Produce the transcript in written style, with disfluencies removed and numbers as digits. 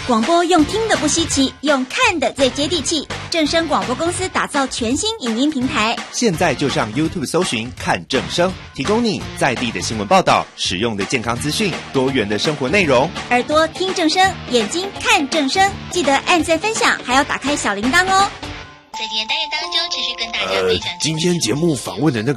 广播用听的不稀奇，用看的最接地气。正声广播公司打造全新影音平台， 现在就上 YouTube 搜寻看正声，提供你在地的新闻报道、实用的健康资讯、多元的生活内容。 耳朵听正声，眼睛看正声，记得按赞分享，还要打开小铃铛哦。 在今天单元当中，持续跟大家分享今天节目访问的那个